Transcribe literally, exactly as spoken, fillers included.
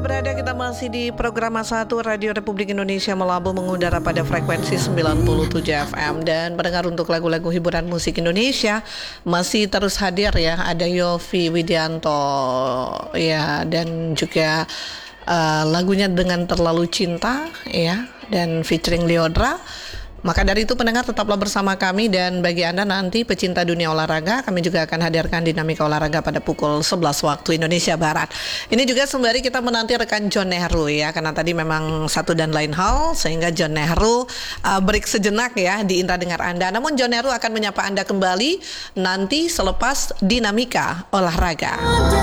Berada kita masih di program satu Radio Republik Indonesia melambung mengudara pada frekuensi sembilan puluh tujuh F M. Dan pendengar, untuk lagu-lagu hiburan musik Indonesia masih terus hadir ya. Ada Yovie Widianto ya, dan juga uh, lagunya Dengan Terlalu Cinta ya, dan featuring Lyodra. Maka dari itu pendengar, tetaplah bersama kami, dan bagi Anda nanti pecinta dunia olahraga, kami juga akan hadirkan dinamika olahraga pada pukul sebelas waktu Indonesia Barat. Ini juga sembari kita menanti rekan John Nehru ya, karena tadi memang satu dan lain hal sehingga John Nehru uh, break sejenak ya di Indra Dengar Anda. Namun John Nehru akan menyapa Anda kembali nanti selepas dinamika olahraga.